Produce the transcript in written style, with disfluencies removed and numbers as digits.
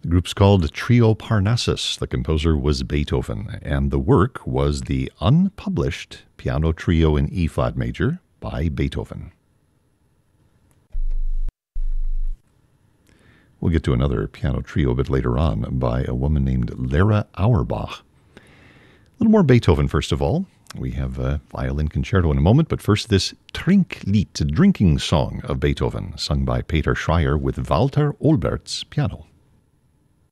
The group's called Trio Parnassus. The composer was Beethoven, and the work was the unpublished Piano Trio in E-flat major by Beethoven. We'll get to another piano trio a bit later on by a woman named Lara Auerbach. A little more Beethoven, first of all. We have a violin concerto in a moment, but first this Trinklied, drinking song of Beethoven, sung by Peter Schreier with Walter Olbert's piano.